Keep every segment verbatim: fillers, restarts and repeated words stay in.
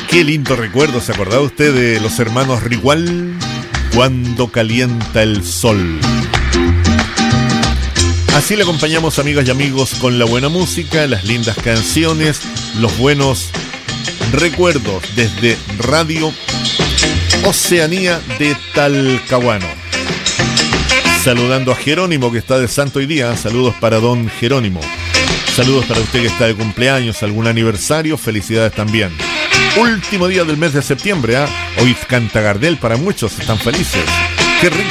Qué lindo recuerdo, ¿se acordaba usted de los hermanos Rigual? Cuando calienta el sol. Así le acompañamos, amigas y amigos, con la buena música, las lindas canciones, los buenos recuerdos desde Radio Oceanía de Talcahuano. Saludando a Jerónimo, que está de santo hoy día. Saludos para don Jerónimo. Saludos para usted que está de cumpleaños, algún aniversario, felicidades también. Último día del mes de septiembre, ¿eh? Hoy canta Gardel, para muchos están felices. ¡Qué rico!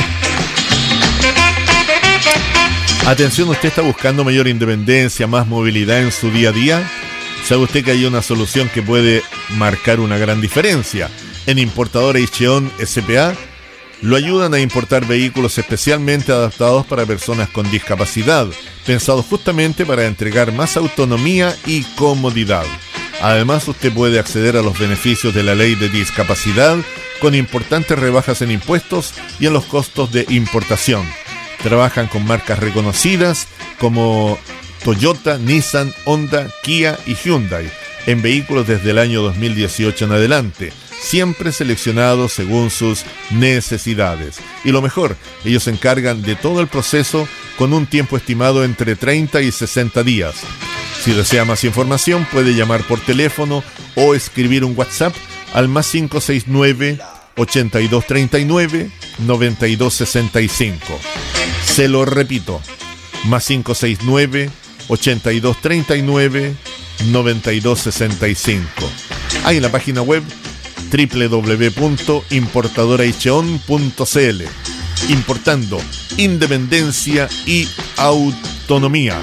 Atención, ¿usted está buscando mayor independencia, más movilidad en su día a día? ¿Sabe usted que hay una solución que puede marcar una gran diferencia? En Importadora Icheón S P A lo ayudan a importar vehículos especialmente adaptados para personas con discapacidad, pensados justamente para entregar más autonomía y comodidad. Además, usted puede acceder a los beneficios de la ley de discapacidad con importantes rebajas en impuestos y en los costos de importación. Trabajan con marcas reconocidas como Toyota, Nissan, Honda, Kia y Hyundai en vehículos desde el año dos mil dieciocho en adelante, siempre seleccionados según sus necesidades. Y lo mejor, ellos se encargan de todo el proceso con un tiempo estimado entre treinta y sesenta días. Si desea más información, puede llamar por teléfono o escribir un WhatsApp al más cinco seis nueve, ochenta y dos treinta y nueve, noventa y dos sesenta y cinco. Se lo repito, más cinco seis nueve, ochenta y dos treinta y nueve, noventa y dos sesenta y cinco. Hay en la página web doble u doble u doble u punto importadora icheón punto c l. Importando independencia y autonomía.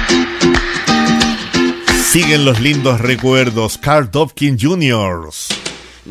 Siguen los lindos recuerdos. Carl Dopkin junior